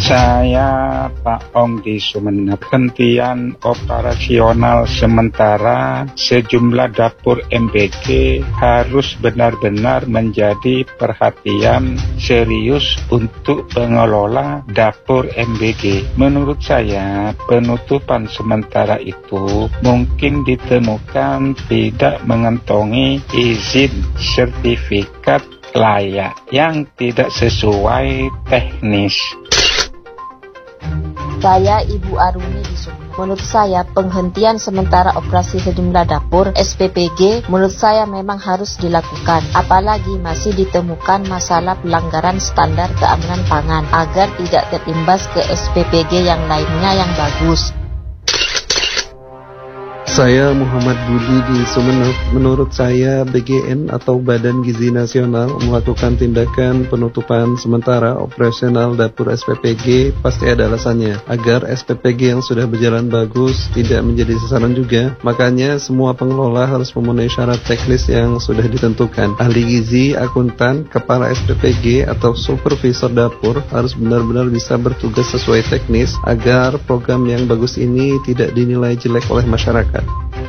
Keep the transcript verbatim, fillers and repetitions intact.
Saya Pak Ong di Sumeneb. Hentian operasional sementara sejumlah dapur M B G harus benar-benar menjadi perhatian serius untuk pengelola dapur M B G. Menurut saya, penutupan sementara itu mungkin ditemukan tidak mengantongi izin sertifikat layak yang tidak sesuai teknis. Saya Ibu Aruni di Sumeneb. Menurut saya penghentian sementara operasi sejumlah dapur S P P G menurut saya memang harus dilakukan. Apalagi masih ditemukan masalah pelanggaran standar keamanan pangan agar tidak terimbas ke S P P G yang lainnya yang bagus. Saya Muhammad Budi di Sumeneb. Menurut saya B G N atau Badan Gizi Nasional melakukan tindakan penutupan sementara operasional dapur S P P G pasti ada alasannya, agar S P P G yang sudah berjalan bagus tidak menjadi sasaran juga. Makanya semua pengelola harus memenuhi syarat teknis yang sudah ditentukan. Ahli gizi, akuntan, kepala S P P G atau supervisor dapur harus benar-benar bisa bertugas sesuai teknis agar program yang bagus ini tidak dinilai jelek oleh masyarakat.